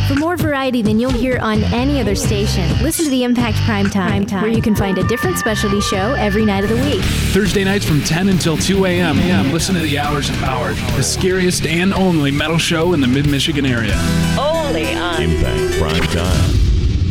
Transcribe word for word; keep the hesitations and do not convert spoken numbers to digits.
For more variety than you'll hear on any other station, listen to the Impact Prime Time, where you can find a different specialty show every night of the week. Thursday nights from ten until two a.m. Listen to the Hours of Power, the scariest and only metal show in the Mid-Michigan area. Only on Impact Prime Time.